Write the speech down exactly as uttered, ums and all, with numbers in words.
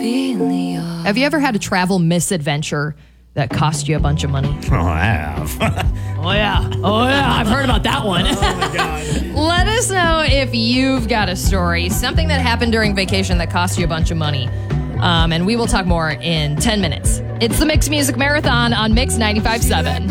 Have you ever had a travel misadventure that cost you a bunch of money? Oh, I have. Oh, yeah. Oh, yeah. I've heard about that one. Oh, my God. Let us know if you've got a story, something that happened during vacation that cost you a bunch of money. Um, and we will talk more in ten minutes. It's the Mix Music Marathon on Mix ninety-five point seven.